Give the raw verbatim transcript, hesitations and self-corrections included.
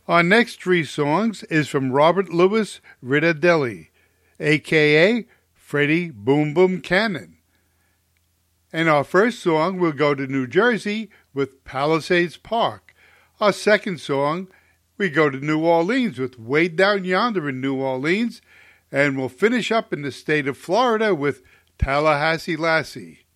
Our next three songs is from Robert Louis Ritadeli, a k a. Freddie Boom Boom Cannon. And our first song will go to New Jersey with Palisades Park. Our second song, we go to New Orleans with Way Down Yonder in New Orleans. And we'll finish up in the state of Florida with Tallahassee Lassie.